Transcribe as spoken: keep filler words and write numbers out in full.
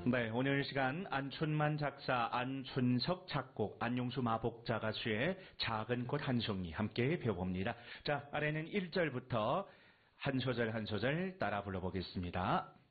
네, 오늘 시간 안춘만 작사, 안춘석 작곡, 안용수 마복자 가수의 작은 꽃 한 송이 함께 배워봅니다. 자, 아래는 일 절부터 한 소절 한 소절 따라 불러보겠습니다.